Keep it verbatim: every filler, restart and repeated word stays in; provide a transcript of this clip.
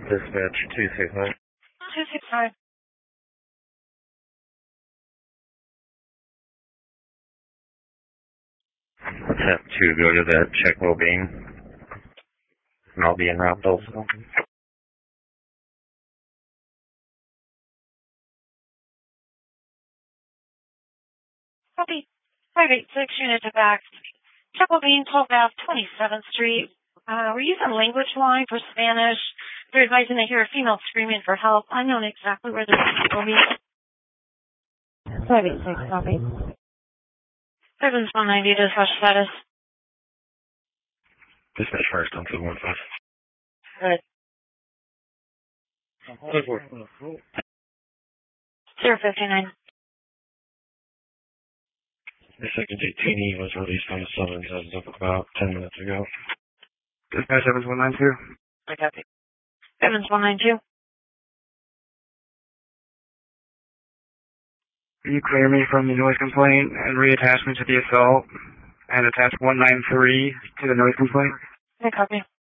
Dispatch two six nine. two six nine. Attempt to go to the check well-being. And I'll be en route also. Copy. five eight six, unit to back. Check well-being, twelve Ave, twenty-seventh Street. Uh, we're using language line for Spanish. They're advising they hear a female screaming for help. I know exactly where they're going. five eight six, copy. seven one ninety, dispatch status. Dispatch first on two one five. Good. zero fifty-nine. The second detainee was released on the summons as of about ten minutes ago. Dispatch seven one nine two. I copy. seven one nine two. Can you clear me from the noise complaint and reattach me to the assault and attach one nine three to the noise complaint? I copy.